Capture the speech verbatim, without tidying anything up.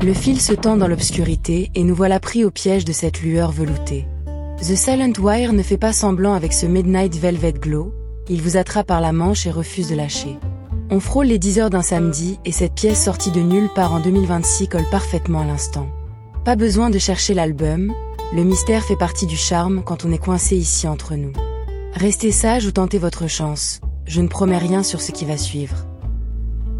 Le fil se tend dans l'obscurité et nous voilà pris au piège de cette lueur veloutée. The Silent Wire ne fait pas semblant avec ce Midnight Velvet Glow, il vous attrape par la manche et refuse de lâcher. On frôle les dix heures d'un samedi et cette pièce sortie de nulle part en deux mille vingt-six colle parfaitement à l'instant. Pas besoin de chercher l'album, le mystère fait partie du charme quand on est coincé ici entre nous. Restez sage ou tentez votre chance, je ne promets rien sur ce qui va suivre.